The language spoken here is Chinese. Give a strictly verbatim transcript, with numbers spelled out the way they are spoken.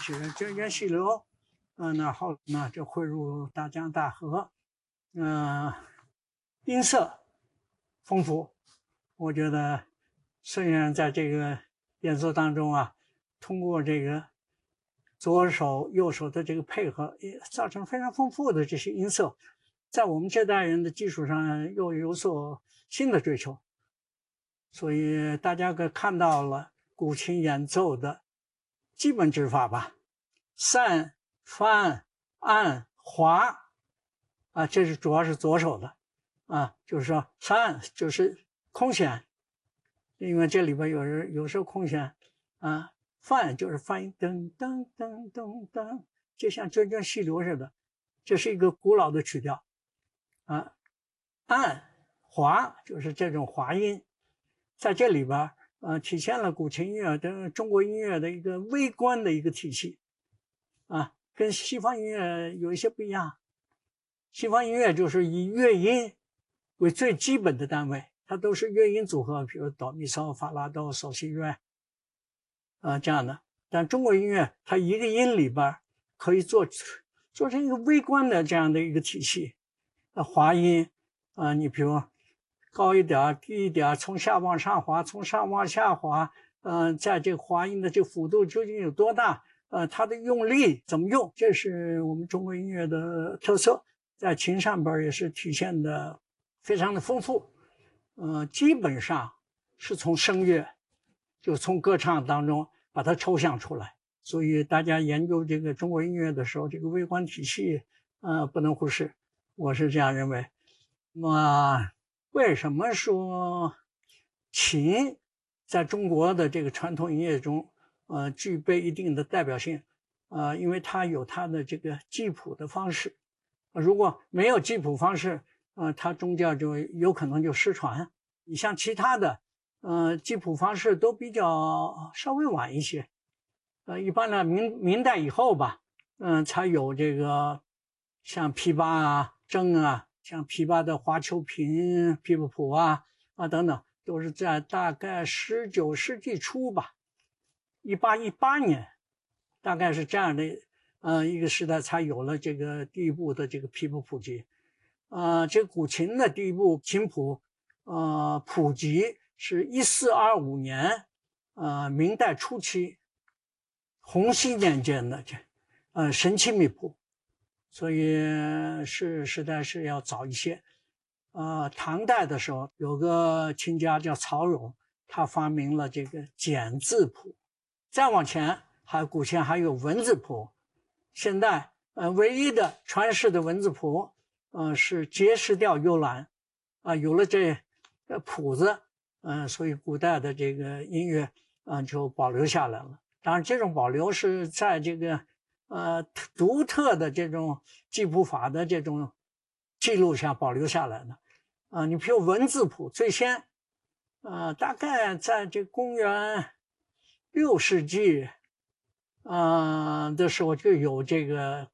这个涓涓细流，嗯、呃，那后那就汇入大江大河，嗯、呃，音色丰富。我觉得虽然在这个演奏当中啊，通过这个左手右手的这个配合，也造成非常丰富的这些音色，在我们这代人的基础上又有所新的追求。所以大家可看到了古琴演奏的基本指法吧，散、翻、按、滑，啊，这是主要是左手的，啊，就是说散就是空弦，因为这里边有人有时候空弦，啊，翻就是翻音噔噔噔噔噔，就像涓涓细流似的，这是一个古老的曲调，啊，按滑就是这种滑音。在这里边，呃，体现了古琴音乐的中国音乐的一个微观的一个体系，啊，跟西方音乐有一些不一样。西方音乐就是以乐音为最基本的单位，它都是乐音组合，比如哆咪嗦发拉哆嗦西瑞，啊，这样的。但中国音乐，它一个音里边可以做做成一个微观的这样的一个体系，啊，滑音，啊，你比如高一点低一点，从下往上滑，从上往下滑，呃，在这个滑音的这个幅度究竟有多大？呃，它的用力怎么用？这是我们中国音乐的特色，在琴上边也是体现的非常的丰富。呃，基本上是从声乐，就从歌唱当中把它抽象出来。所以大家研究这个中国音乐的时候，这个微观体系，呃，不能忽视。我是这样认为。那么为什么说琴在中国的这个传统音乐中，呃，具备一定的代表性？呃，因为它有它的这个记谱的方式，如果没有记谱方式，呃，它中间就有可能就失传。你像其他的，呃，记谱方式都比较稍微晚一些，呃，一般呢，明明代以后吧，嗯、呃，才有这个像琵琶啊、筝啊。像琵琶的华秋萍、琵琶谱啊啊等等，都是在大概十九世纪初吧，一八一八年，大概是这样的，呃，一个时代才有了这个第一部的这个琵琶谱集。呃，这古琴的第一部琴谱，呃，谱集是一四二五年，呃，明代初期，洪熙年间的这，呃，神奇秘谱。所以是实在是要早一些。呃，唐代的时候有个琴家叫曹荣，他发明了这个简字谱。再往前还古琴还有文字谱。现在呃唯一的传世的文字谱，呃是结石调幽兰，啊、呃，有了这个谱子，嗯、呃，所以古代的这个音乐啊、呃、就保留下来了。当然，这种保留是在这个。呃，独特的这种记谱法的这种记录下保留下来的，啊、呃，你比如文字谱最先，呃，大概在这公元六世纪，呃的时候就有这个